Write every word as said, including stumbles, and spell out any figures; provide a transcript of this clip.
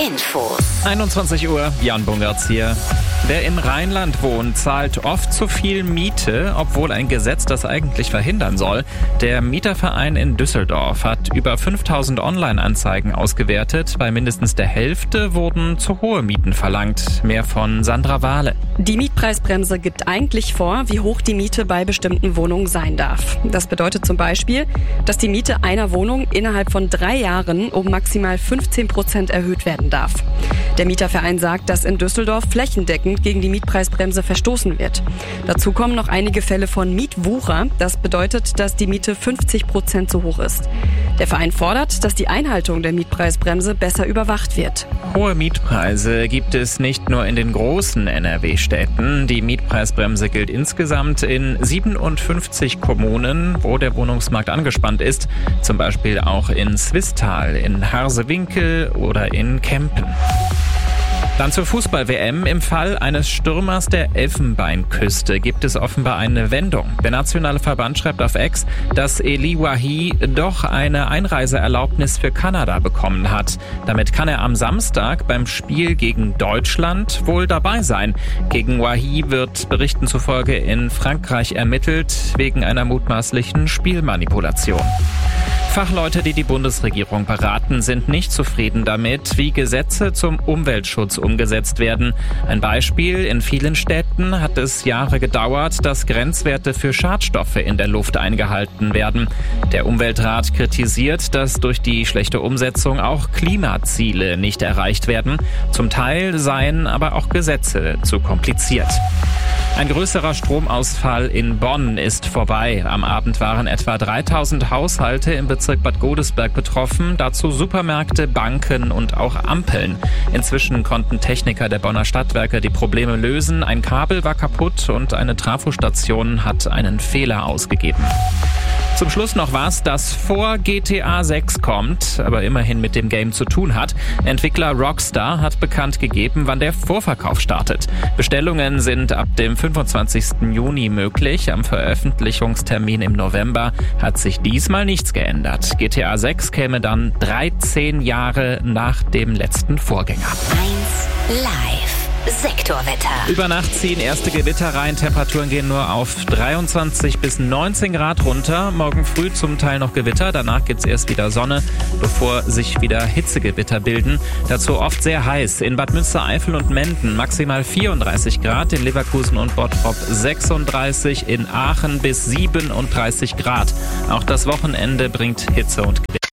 Infos. einundzwanzig Uhr, Jan Bungertz hier. Wer im Rheinland wohnt, zahlt oft zu viel Miete, obwohl ein Gesetz das eigentlich verhindern soll. Der Mieterverein in Düsseldorf hat über fünftausend Online-Anzeigen ausgewertet. Bei mindestens der Hälfte wurden zu hohe Mieten verlangt. Mehr von Sandra Wahle. Die Mietpreisbremse gibt eigentlich vor, wie hoch die Miete bei bestimmten Wohnungen sein darf. Das bedeutet zum Beispiel, dass die Miete einer Wohnung innerhalb von drei Jahren um maximal fünfzehn Prozent erhöht werden darf. Der Mieterverein sagt, dass in Düsseldorf flächendeckend gegen die Mietpreisbremse verstoßen wird. Dazu kommen noch einige Fälle von Mietwucher. Das bedeutet, dass die Miete fünfzig Prozent zu hoch ist. Der Verein fordert, dass die Einhaltung der Mietpreisbremse besser überwacht wird. Hohe Mietpreise gibt es nicht nur in den großen N R W-Städten. Die Mietpreisbremse gilt insgesamt in siebenundfünfzig Kommunen, wo der Wohnungsmarkt angespannt ist. Zum Beispiel auch in Swisttal, in Harsewinkel oder in Kempen. Dann zur Fußball-W M. Im Fall eines Stürmers der Elfenbeinküste gibt es offenbar eine Wendung. Der nationale Verband schreibt auf X, dass Eli Wahi doch eine Einreiseerlaubnis für Kanada bekommen hat. Damit kann er am Samstag beim Spiel gegen Deutschland wohl dabei sein. Gegen Wahi wird Berichten zufolge in Frankreich ermittelt wegen einer mutmaßlichen Spielmanipulation. Fachleute, die die Bundesregierung beraten, sind nicht zufrieden damit, wie Gesetze zum Umweltschutz umgesetzt werden. Ein Beispiel: In vielen Städten hat es Jahre gedauert, dass Grenzwerte für Schadstoffe in der Luft eingehalten werden. Der Umweltrat kritisiert, dass durch die schlechte Umsetzung auch Klimaziele nicht erreicht werden. Zum Teil seien aber auch Gesetze zu kompliziert. Ein größerer Stromausfall in Bonn ist vorbei. Am Abend waren etwa dreitausend Haushalte im Bezirk Bad Godesberg betroffen, dazu Supermärkte, Banken und auch Ampeln. Inzwischen konnten Techniker der Bonner Stadtwerke die Probleme lösen. Ein Kabel war kaputt und eine Trafostation hat einen Fehler ausgegeben. Zum Schluss noch was, das vor G T A sechs kommt, aber immerhin mit dem Game zu tun hat. Entwickler Rockstar hat bekannt gegeben, wann der Vorverkauf startet. Bestellungen sind ab dem fünfundzwanzigsten Juni möglich. Am Veröffentlichungstermin im November hat sich diesmal nichts geändert. G T A sechs käme dann dreizehn Jahre nach dem letzten Vorgänger. eins Live. Sektorwetter. Über Nacht ziehen erste Gewitter rein. Temperaturen gehen nur auf dreiundzwanzig bis neunzehn Grad runter. Morgen früh zum Teil noch Gewitter. Danach gibt's erst wieder Sonne, bevor sich wieder Hitzegewitter bilden. Dazu oft sehr heiß. In Bad Münstereifel und Menden maximal vierunddreißig Grad. In Leverkusen und Bottrop sechsunddreißig. In Aachen bis siebenunddreißig Grad. Auch das Wochenende bringt Hitze und Gewitter.